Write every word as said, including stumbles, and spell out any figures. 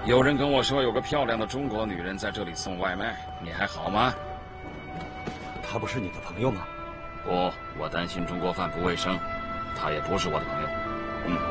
有人跟我说有个漂亮的中国女人在这里送外卖，你还好吗？ 她不是你的朋友吗？ 不，我担心中国饭不卫生，她也不是我的朋友。嗯。